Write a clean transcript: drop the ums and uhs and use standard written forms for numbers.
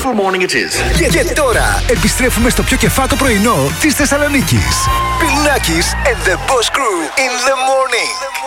Joyful morning it is. Και τώρα επιστρέφουμε στο πιο κεφάτο πρωινό της Θεσσαλονίκης. Πιλνάκης and the Boss Crew in the morning.